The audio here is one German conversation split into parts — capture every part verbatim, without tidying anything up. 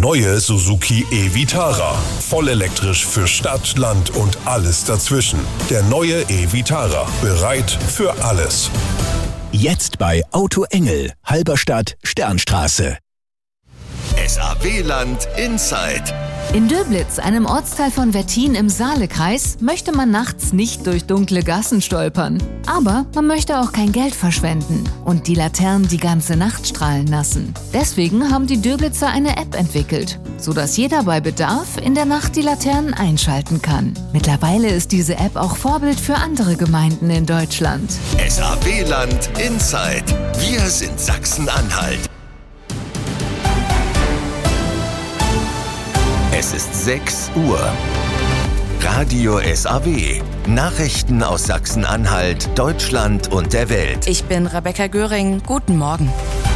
neue Suzuki e-Vitara. Vollelektrisch für Stadt, Land und alles dazwischen. Der neue e-Vitara. Bereit für alles. Jetzt bei Auto Engel, Halberstadt, Sternstraße. S A W-Land Inside. In Döblitz, einem Ortsteil von Wettin im Saalekreis, möchte man nachts nicht durch dunkle Gassen stolpern. Aber man möchte auch kein Geld verschwenden und die Laternen die ganze Nacht strahlen lassen. Deswegen haben die Döblitzer eine App entwickelt, sodass jeder bei Bedarf in der Nacht die Laternen einschalten kann. Mittlerweile ist diese App auch Vorbild für andere Gemeinden in Deutschland. S A W-Land Inside. Wir sind Sachsen-Anhalt. Es ist sechs Uhr. Radio S A W. Nachrichten aus Sachsen-Anhalt, Deutschland und der Welt. Ich bin Rebecca Göring. Guten Morgen.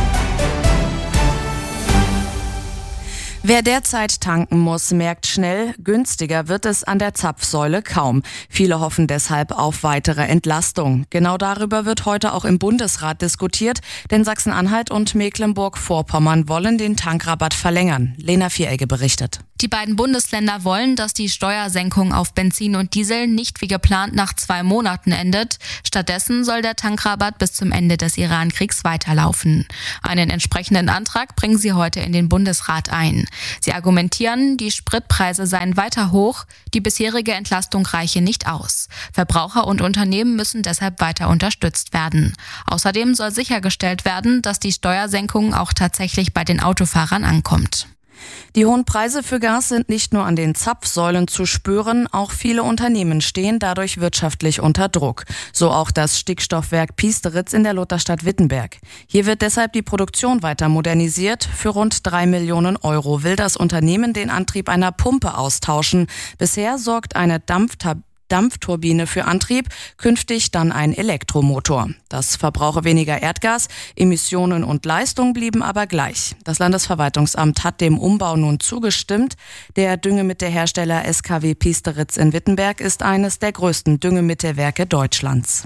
Wer derzeit tanken muss, merkt schnell, günstiger wird es an der Zapfsäule kaum. Viele hoffen deshalb auf weitere Entlastung. Genau darüber wird heute auch im Bundesrat diskutiert, denn Sachsen-Anhalt und Mecklenburg-Vorpommern wollen den Tankrabatt verlängern. Lena Vieregge berichtet. Die beiden Bundesländer wollen, dass die Steuersenkung auf Benzin und Diesel nicht wie geplant nach zwei Monaten endet. Stattdessen soll der Tankrabatt bis zum Ende des Iran-Kriegs weiterlaufen. Einen entsprechenden Antrag bringen sie heute in den Bundesrat ein. Sie argumentieren, die Spritpreise seien weiter hoch, die bisherige Entlastung reiche nicht aus. Verbraucher und Unternehmen müssen deshalb weiter unterstützt werden. Außerdem soll sichergestellt werden, dass die Steuersenkung auch tatsächlich bei den Autofahrern ankommt. Die hohen Preise für Gas sind nicht nur an den Zapfsäulen zu spüren, auch viele Unternehmen stehen dadurch wirtschaftlich unter Druck. So auch das Stickstoffwerk Piesteritz in der Lutherstadt Wittenberg. Hier wird deshalb die Produktion weiter modernisiert. Für rund drei Millionen Euro will das Unternehmen den Antrieb einer Pumpe austauschen. Bisher sorgt eine Dampftab- Dampfturbine für Antrieb, künftig dann ein Elektromotor. Das verbrauche weniger Erdgas, Emissionen und Leistung blieben aber gleich. Das Landesverwaltungsamt hat dem Umbau nun zugestimmt. Der Düngemittelhersteller S K W Piesteritz in Wittenberg ist eines der größten Düngemittelwerke Deutschlands.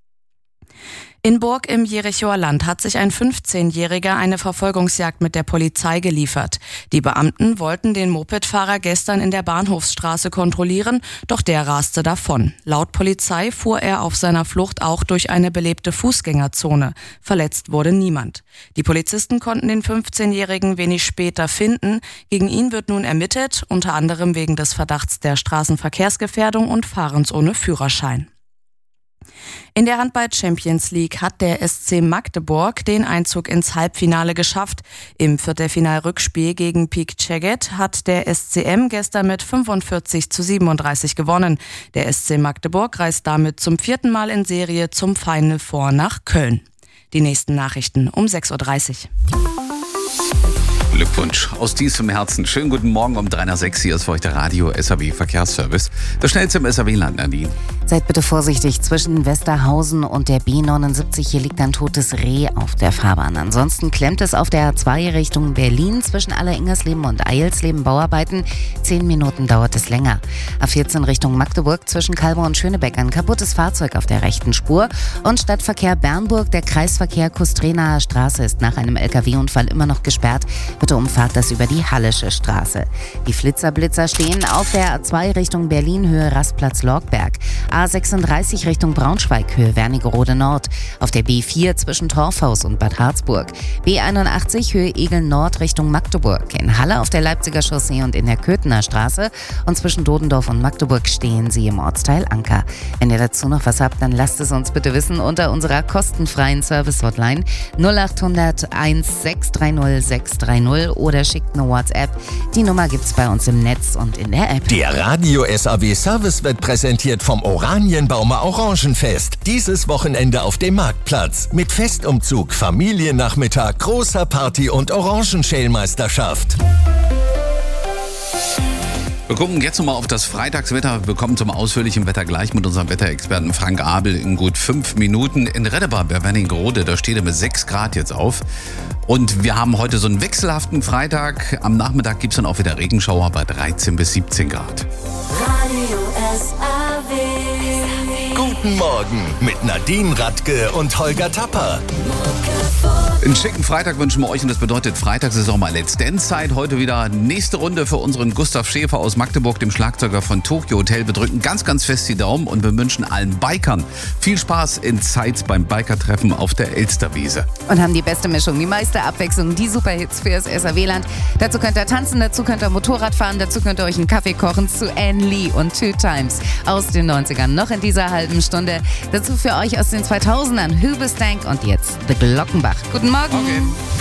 In Burg im Jerichoer Land hat sich ein fünfzehnjähriger eine Verfolgungsjagd mit der Polizei geliefert. Die Beamten wollten den Mopedfahrer gestern in der Bahnhofsstraße kontrollieren, doch der raste davon. Laut Polizei fuhr er auf seiner Flucht auch durch eine belebte Fußgängerzone. Verletzt wurde niemand. Die Polizisten konnten den fünfzehnjährigen wenig später finden. Gegen ihn wird nun ermittelt, unter anderem wegen des Verdachts der Straßenverkehrsgefährdung und Fahrens ohne Führerschein. In der Handball-Champions League hat der S C Magdeburg den Einzug ins Halbfinale geschafft. Im Viertelfinal-Rückspiel gegen Piek Szeged hat der S C M gestern mit fünfundvierzig zu siebenunddreißig gewonnen. Der S C Magdeburg reist damit zum vierten Mal in Serie zum Final Four nach Köln. Die nächsten Nachrichten um sechs Uhr dreißig. Glückwunsch aus tiefstem Herzen. Schönen guten Morgen um drei nach sechs. Hier ist für euch der Radio S A W Verkehrsservice. Das schnellste im S A W-Land, Nadine. Seid bitte vorsichtig, zwischen Westerhausen und der B neunundsiebzig, hier liegt ein totes Reh auf der Fahrbahn. Ansonsten klemmt es auf der A zwei Richtung Berlin zwischen Aller-Ingersleben und Eilsleben Bauarbeiten. Zehn Minuten dauert es länger. A vierzehn Richtung Magdeburg zwischen Kalbe und Schönebeck ein kaputtes Fahrzeug auf der rechten Spur. Und Stadtverkehr Bernburg, der Kreisverkehr Kustrenaer Straße ist nach einem L K W-Unfall immer noch gesperrt. Bitte umfahrt das über die Hallische Straße. Die Flitzerblitzer stehen auf der A zwei Richtung Berlin, Höhe Rastplatz-Lorgberg. A sechsunddreißig Richtung Braunschweig, Höhe Wernigerode Nord. Auf der B vier zwischen Torfhaus und Bad Harzburg. B einundachtzig, Höhe Egel Nord Richtung Magdeburg. In Halle auf der Leipziger Chaussee und in der Köthener Straße. Und zwischen Dodendorf und Magdeburg stehen Sie im Ortsteil Anker. Wenn ihr dazu noch was habt, dann lasst es uns bitte wissen unter unserer kostenfreien Service-Hotline null acht hundert eins sechs drei null sechs drei null oder schickt eine WhatsApp. Die Nummer gibt's bei uns im Netz und in der App. Der Radio S A W Service wird präsentiert vom Oranienbaumer Orangenfest. Dieses Wochenende auf dem Marktplatz. Mit Festumzug, Familiennachmittag, großer Party und Orangenschälmeisterschaft. Wir gucken jetzt nochmal auf das Freitagswetter. Wir kommen zum ausführlichen Wetter gleich mit unserem Wetterexperten Frank Abel in gut fünf Minuten. In Reddebar bei Wernigerode, da steht er mit sechs Grad jetzt auf. Und wir haben heute so einen wechselhaften Freitag. Am Nachmittag gibt es dann auch wieder Regenschauer bei dreizehn bis siebzehn Grad. Radio S A W. Guten Morgen mit Nadine Radke und Holger Tapper. Einen schicken Freitag wünschen wir euch und das bedeutet, freitags ist auch mal Let's Dance Zeit. Heute wieder nächste Runde für unseren Gustav Schäfer aus Magdeburg, dem Schlagzeuger von Tokyo Hotel. Wir drücken ganz, ganz fest die Daumen und wir wünschen allen Bikern viel Spaß in Zeitz beim Bikertreffen auf der Elsterwiese. Und haben die beste Mischung, die meiste Abwechslung, die Superhits für das S A W-Land. Dazu könnt ihr tanzen, dazu könnt ihr Motorrad fahren, dazu könnt ihr euch einen Kaffee kochen zu Anne Lee und Two Times aus den neunzigern. Noch in dieser halben Stunde. Dazu für euch aus den zweitausendern Hoobastank und jetzt The Glockenbach. Guten Morgen. Okay.